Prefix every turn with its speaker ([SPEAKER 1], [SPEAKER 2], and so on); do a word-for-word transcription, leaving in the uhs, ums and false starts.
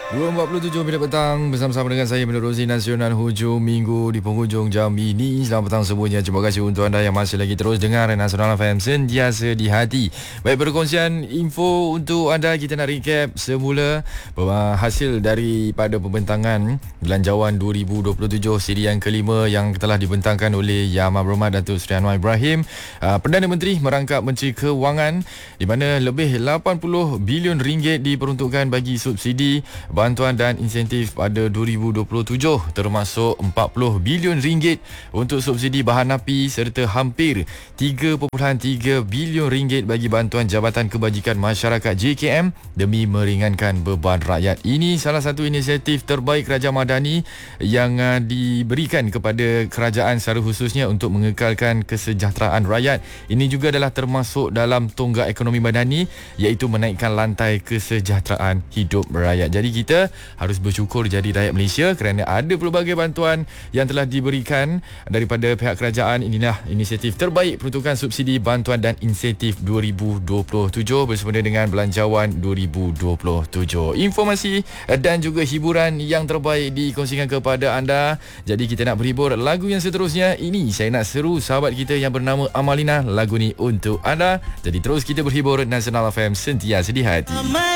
[SPEAKER 1] dua empat puluh tujuh minit petang bersama-sama dengan saya menerusi Nasional hujung minggu di penghujung jam ini. Selamat petang semuanya. Terima kasih untuk anda yang masih lagi terus dengar Nasional F M sentiasa di hati. Baik, perkongsian info untuk anda. Kita nak recap semula bahawa hasil daripada pembentangan Belanjawan dua ribu dua puluh tujuh siri yang kelima yang telah dibentangkan oleh Yang Amat Berhormat Datuk Seri Anwar Ibrahim. Perdana Menteri merangkap Menteri Kewangan di mana lebih lapan puluh bilion ringgit diperuntukkan bagi subsidi, bantuan dan insentif pada dua ribu dua puluh tujuh, termasuk empat puluh bilion ringgit untuk subsidi bahan api serta hampir tiga perpuluhan tiga bilion ringgit bagi bantuan Jabatan Kebajikan Masyarakat J K M demi meringankan beban rakyat. Ini salah satu inisiatif terbaik Kerajaan Madani yang uh, diberikan kepada kerajaan secara khususnya untuk mengekalkan kesejahteraan rakyat. Ini juga adalah termasuk dalam tonggak ekonomi madani, iaitu menaikkan lantai kesejahteraan hidup rakyat. Jadi kita Kita harus bersyukur jadi rakyat Malaysia kerana ada pelbagai bantuan yang telah diberikan daripada pihak kerajaan. Inilah inisiatif terbaik peruntukan subsidi, bantuan dan insentif dua ribu dua puluh tujuh bersempena dengan Belanjawan dua ribu dua puluh tujuh. Informasi dan juga hiburan yang terbaik dikongsikan kepada anda. Jadi kita nak berhibur lagu yang seterusnya. Ini saya nak seru sahabat kita yang bernama Amalina. Lagu ni untuk anda. Jadi terus kita berhibur. Nasional F M sentiasa di hati.